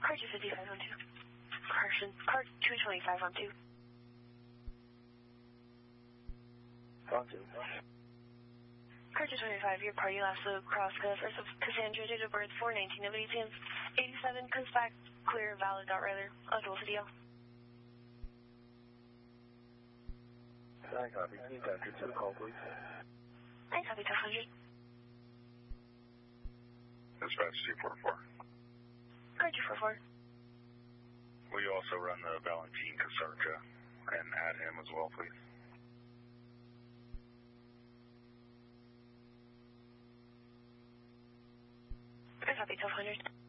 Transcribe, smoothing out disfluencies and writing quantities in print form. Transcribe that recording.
Car 255 on 2. Car 225 on 2. On 2. Car 225, your party last loop across the first of Cassandra, date of birth 4/19 of 87, comes back clear, valid, .Ryler, eligible for DL. I copy. Can you capture to the call, please? I copy, Tough 100. Dispatch 244. Car 244. Will you also run the Valentin Kasarka and add him as well, please? I copy, Tough 100.